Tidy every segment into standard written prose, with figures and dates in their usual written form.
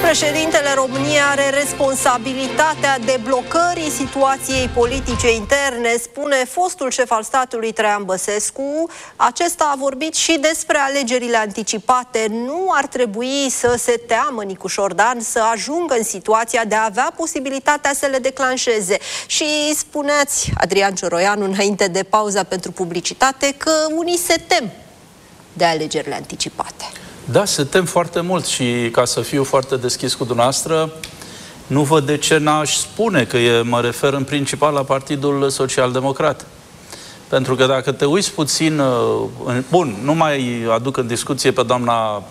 Președintele României are responsabilitatea deblocării situației politice interne, spune fostul șef al statului Traian Băsescu. Acesta a vorbit și despre alegerile anticipate. Nu ar trebui să se teamă Nicu Șordan să ajungă în situația de a avea posibilitatea să le declanșeze. Și spuneați, Adrian Cioroianu, înainte de pauza pentru publicitate, că unii se tem de alegerile anticipate. Da, se tem foarte mult și, ca să fiu foarte deschis cu dumneavoastră, nu văd de ce n-aș spune că mă refer în principal la Partidul Social-Democrat. Pentru că dacă te uiți puțin... Bun, nu mai aduc în discuție pe doamna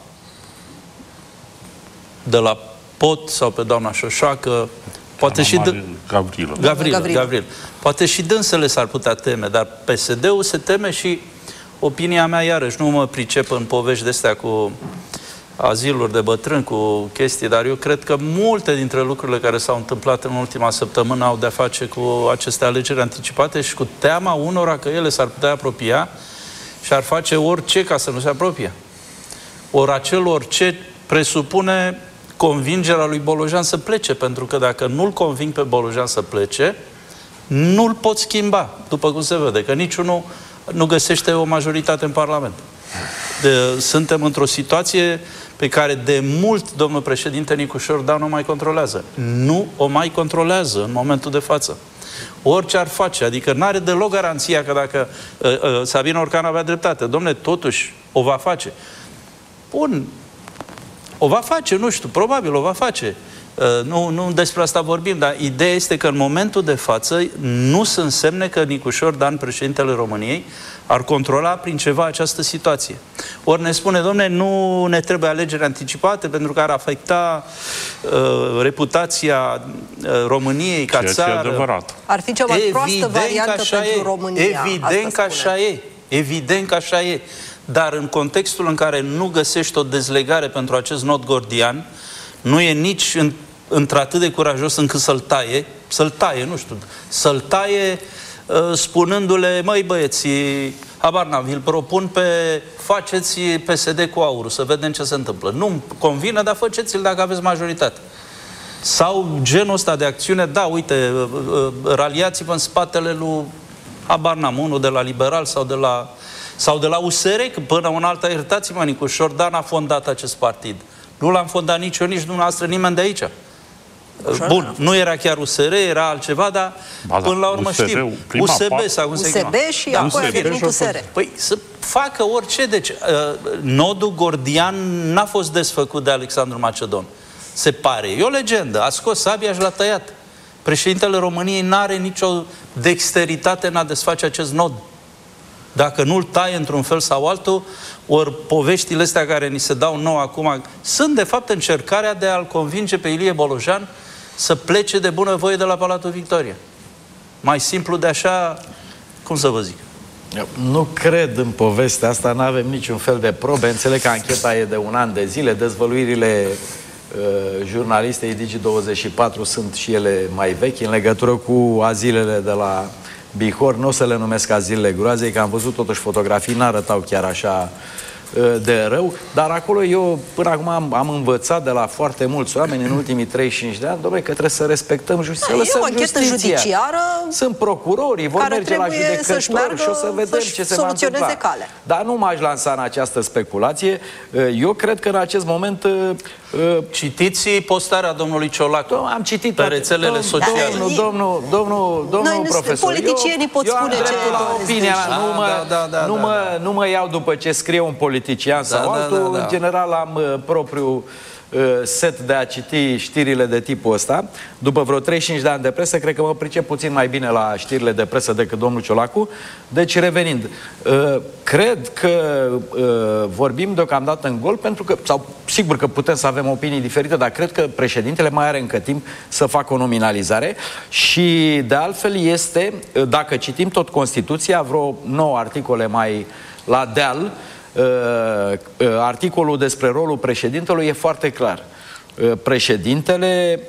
de la Pot sau pe doamna Șoșoacă, poate și Gavril. Poate și dânsele s-ar putea teme, dar PSD-ul se teme și opinia mea, iarăși, nu mă pricep în povești de-astea cu aziluri de bătrâni, cu chestii, dar eu cred că multe dintre lucrurile care s-au întâmplat în ultima săptămână au de-a face cu aceste alegeri anticipate și cu teama unora că ele s-ar putea apropia și ar face orice ca să nu se apropie. Ori acel orice presupune convingerea lui Bolojan să plece, pentru că dacă nu-l conving pe Bolojan să plece, nu-l pot schimba, după cum se vede, că niciunul nu găsește o majoritate în Parlament. Suntem într-o situație pe care de mult domnul președinte Nicu Șordan nu mai controlează. Nu o mai controlează în momentul de față. Orice ar face, adică n-are deloc garanția că dacă Sabin Orcan avea dreptate, dom'le, totuși o va face. Bun, o va face, nu știu, probabil o va face. Nu despre asta vorbim, dar ideea este că în momentul de față nu sunt semne că Nicu Șordan, președintele României, ar controla prin ceva această situație. Ori ne spune, dom'le, nu ne trebuie alegeri anticipate pentru că ar afecta reputația României ca țară. Ar fi cea mai proastă variantă pentru România. Evident că așa e. Evident că așa e. Dar în contextul în care nu găsești o dezlegare pentru acest nod gordian, nu e nici într-atât de curajos încât să-l taie, nu știu, să-l taie spunându-le, măi băieții, habar n-am, vi-l propun faceți PSD cu aurul, să vedem ce se întâmplă. Nu-mi convine, dar faceți-l dacă aveți majoritate. Sau genul ăsta de acțiune, da, uite, raliați-vă în spatele lui, habar n-am, unul de la Liberal sau de la USR, că până una alta, iertați-mă, Nicu Șordan a fondat acest partid. Nu l-am fondat nici eu, nici dumneavoastră, nimeni de aici. Bun, nu era chiar USR, era altceva, dar până la urmă știm. USB sau cum se cheamă. USB și apoi a venit USR. Păi să facă orice. Deci, nodul gordian n-a fost desfăcut de Alexandru Macedon. Se pare. E o legendă. A scos sabia și l-a tăiat. Președintele României n-are nicio dexteritate în a desface acest nod. Dacă nu-l taie într-un fel sau altul, ori poveștile astea care ni se dau nou acum, sunt de fapt încercarea de a-l convinge pe Ilie Bolojan să plece de bunăvoie de la Palatul Victoria. Mai simplu de așa, cum să vă zic? Eu nu cred în povestea asta, nu avem niciun fel de probe. Înțeleg că ancheta e de 1 an de zile, dezvăluirile jurnalistei Digi24 sunt și ele mai vechi în legătură cu azilele de la Bihor. Nu o să le numesc azilele groazei, că am văzut totuși fotografii, n-arătau chiar așa de rău, dar acolo eu până acum am învățat de la foarte mulți oameni în ultimii 35 de ani, dom'le, că trebuie să respectăm justiția, lăsăm judiciară. Sunt procurori, vor merge la judecători și o să vedem ce se va întâmpla. Dar nu m-aș lansa în această speculație. Eu cred că în acest moment... Citiți postarea domnului Ciolacu. Am citit pe rețelele sociale. Domnul profesor, politicienii pot spune ce opinia nu mă iau după ce scrie un politician sau altul. În general am propriul set de a citi știrile de tipul ăsta. După vreo 35 de ani de presă, cred că mă pricep puțin mai bine la știrile de presă decât domnul Ciolacu. Deci, revenind, cred că vorbim deocamdată în gol, pentru că, sau sigur că putem să avem opinii diferite, dar cred că președintele mai are încă timp să facă o nominalizare și, de altfel, este, dacă citim tot Constituția, vreo 9 articole mai la deal, articolul despre rolul președintelui e foarte clar. Președintele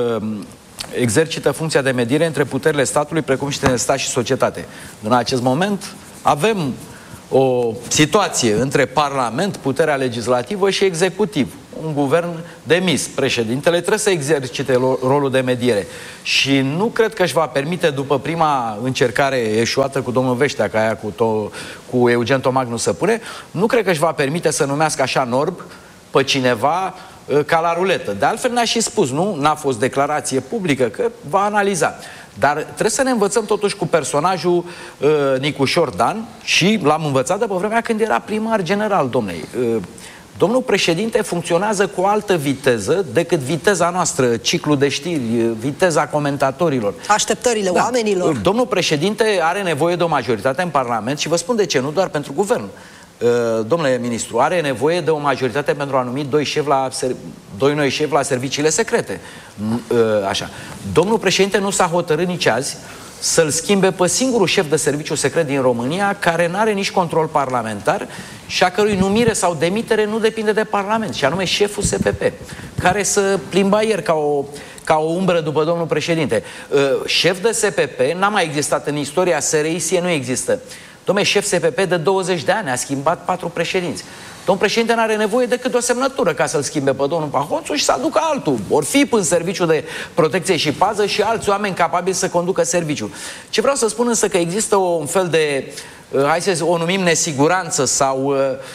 exercită funcția de mediere între puterile statului, precum și între stat și societate. În acest moment avem o situație între Parlament, puterea legislativă și executiv. un guvern demis. Președintele trebuie să exercite rolul de mediere. Și nu cred că își va permite, după prima încercare eșuată cu domnul Veștea, ca aia cu Eugen Tomagnu să pune, nu cred că își va permite să numească așa în orb pe cineva ca la ruletă. De altfel ne-a și spus, nu? N-a fost declarație publică, că va analiza. Dar trebuie să ne învățăm totuși cu personajul Nicușor Dan și l-am învățat de pe vremea când era primar general, domnei. Domnul președinte funcționează cu o altă viteză decât viteza noastră, ciclu de știri, viteza comentatorilor. Așteptările oamenilor. Domnul președinte are nevoie de o majoritate în Parlament și vă spun de ce, nu doar pentru guvern. Domnule ministru, are nevoie de o majoritate pentru a numi doi noi șefi la serviciile secrete. Așa. Domnul președinte nu s-a hotărât nici azi să-l schimbe pe singurul șef de serviciu secret din România, care nu are nici control parlamentar și a cărui numire sau demitere nu depinde de Parlament, și anume șeful SPP, care să plimba ieri ca o umbră după domnul președinte. Șef de SPP n-a mai existat în istoria SRI, nu există. Dom'le, șef SPP de 20 de ani, a schimbat 4 președinți. Domnul președinte nu are nevoie decât o semnătură ca să-l schimbe pe domnul Pahonțu și să aducă altul. Or fi în serviciu de protecție și pază și alți oameni capabili să conducă serviciul. Ce vreau să spun însă că există un fel de, hai să o numim nesiguranță sau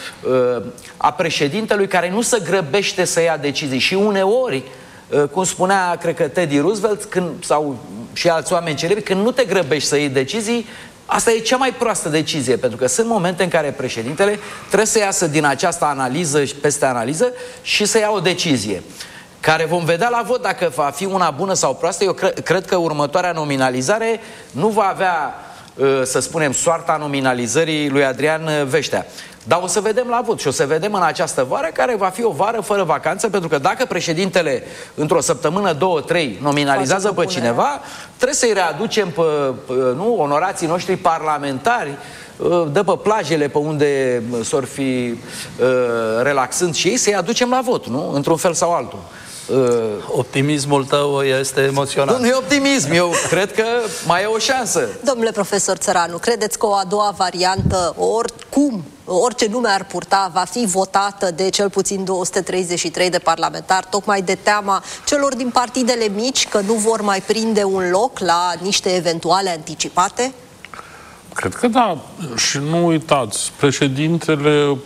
a președintelui care nu se grăbește să ia decizii și uneori, cum spunea, cred că Teddy Roosevelt, sau și alți oameni celebri, când nu te grăbești să iei decizii, asta e cea mai proastă decizie, pentru că sunt momente în care președintele trebuie să iasă din această analiză și peste analiză și să ia o decizie, care vom vedea la vot dacă va fi una bună sau proastă. Eu cred că următoarea nominalizare nu va avea, să spunem, soarta nominalizării lui Adrian Veștea. Dar o să vedem la vot și o să vedem în această vară, care va fi o vară fără vacanță, pentru că dacă președintele într-o săptămână, 2-3 nominalizează pe cineva, trebuie să-i readucem pe onorații noștri parlamentari de pe plajele pe unde s-or fi relaxând și ei, să-i aducem la vot, nu? Într-un fel sau altul. Optimismul tău este emoționant. Nu e optimism, eu cred că mai e o șansă. Domnule profesor Țăranu, credeți că o a doua variantă, orice nume ar purta, va fi votată de cel puțin 233 de parlamentari, tocmai de teama celor din partidele mici că nu vor mai prinde un loc la niște eventuale anticipate? Cred că da. Și nu uitați, președintele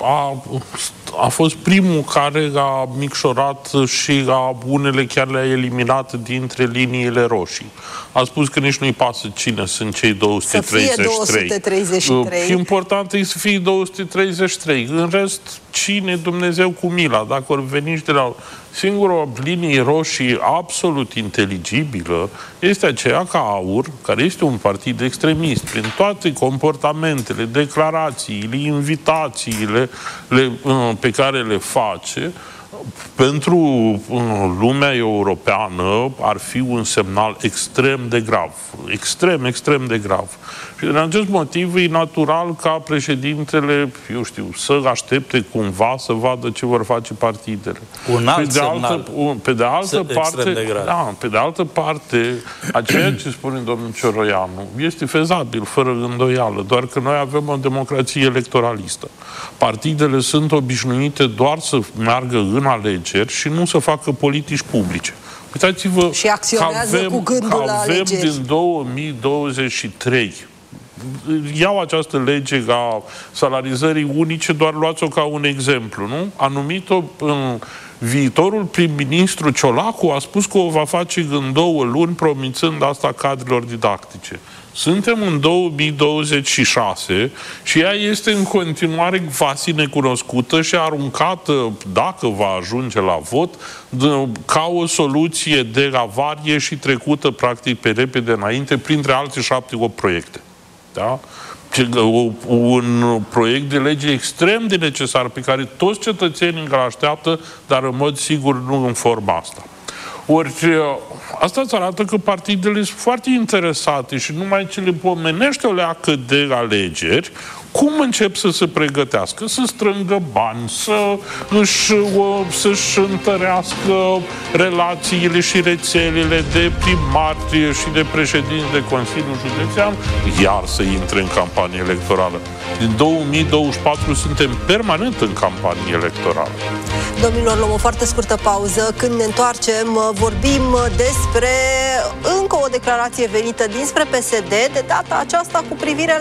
a fost primul care a micșorat și unele chiar le-a eliminat dintre liniile roșii. A spus că nici nu-i pasă cine sunt cei 233. Să fie 233. Important e să fie 233. În rest, cine Dumnezeu cu mila, dacă ori veniți de la singura linie roșie absolut inteligibilă, este aceea ca AUR, care este un partid extremist, prin toate comportamentele, declarațiile, invitațiile pe care le face, pentru lumea europeană ar fi un semnal extrem de grav. Extrem de grav. Și din acest motiv e natural ca președintele, eu știu, să aștepte cumva să vadă ce vor face partidele. Un alt semnal. Pe de altă parte, pe de altă parte, a ceea ce spune domnul Cioroianu este fezabil, fără îndoială, doar că noi avem o democrație electoralistă. Partidele sunt obișnuite doar să meargă în alegeri și nu să facă politici publice. Uitați-vă și acționează cu gândul la alegeri. Din 2023 iau această lege a salarizării unice, doar luați-o ca un exemplu, nu? A numit-o viitorul prim-ministru Ciolacu, a spus că o va face în 2 luni, promițând asta cadrelor didactice. Suntem în 2026 și ea este în continuare vasi necunoscută și aruncată, dacă va ajunge la vot, ca o soluție de avarie și trecută practic pe repede înainte, printre alte 7-8 proiecte. Da? Un proiect de lege extrem de necesar, pe care toți cetățenii îl așteaptă, dar în mod sigur nu în forma asta. Ori asta îți arată că partidele sunt foarte interesate și numai ce le pomenește o leacă de alegeri, cum încep să se pregătească? Să strângă bani, să-și întărească relațiile și rețelele de primari și de președinți de Consiliul Județean, iar să intre în campanie electorală. Din 2024 suntem permanent în campanie electorală. Domnilor, luăm o foarte scurtă pauză. Când ne întoarcem, vorbim despre încă o declarație venită dinspre PSD, de data aceasta cu privire